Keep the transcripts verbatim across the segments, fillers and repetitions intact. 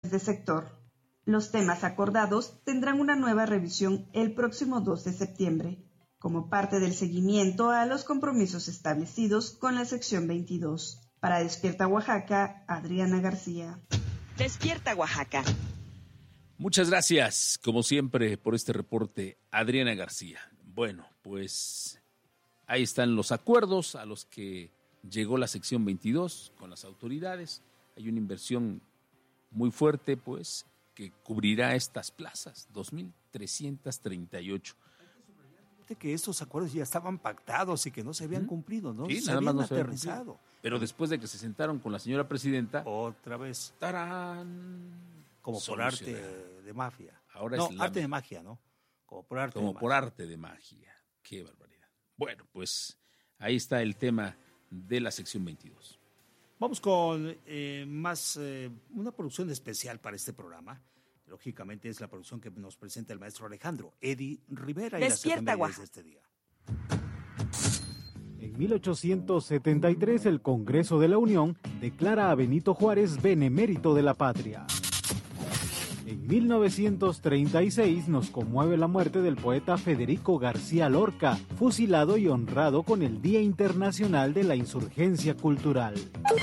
de sector. Los temas acordados tendrán una nueva revisión el próximo dos de septiembre, como parte del seguimiento a los compromisos establecidos con la sección veintidós. Para Despierta Oaxaca, Adriana García. Despierta Oaxaca. Muchas gracias, como siempre, por este reporte, Adriana García. Bueno, pues ahí están los acuerdos a los que llegó la sección veintidós con las autoridades. Hay una inversión muy fuerte, pues, que cubrirá estas plazas, dos mil trescientas treinta y ocho. Que estos acuerdos ya estaban pactados y que no se habían ¿Mm? cumplido, ¿no? Sí, se nada habían más no aterrizado. Se habían Pero después de que se sentaron con la señora presidenta, otra vez. ¡Tarán! Como por arte de mafia. Ahora no, es la... arte de magia, ¿no? Como por arte Como de magia. por arte de magia. Qué barbaridad. Bueno, pues ahí está el tema de la sección veintidós. Vamos con eh, más, eh, una producción especial para este programa. Lógicamente es la producción que nos presenta el maestro Alejandro Eddie Rivera y Despierta, las efemérides de este día. En mil ochocientos setenta y tres, el Congreso de la Unión declara a Benito Juárez benemérito de la patria. En mil novecientos treinta y seis nos conmueve la muerte del poeta Federico García Lorca, fusilado y honrado con el Día Internacional de la Insurgencia Cultural.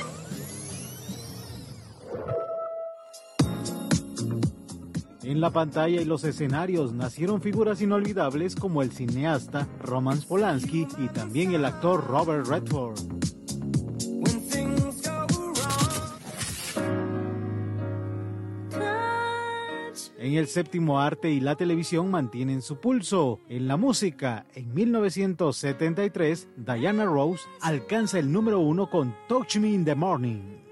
En la pantalla y los escenarios nacieron figuras inolvidables como el cineasta Roman Polanski y también el actor Robert Redford. En el séptimo arte y la televisión mantienen su pulso. En la música, en mil novecientos setenta y tres, Diana Ross alcanza el número uno con Touch Me in the Morning.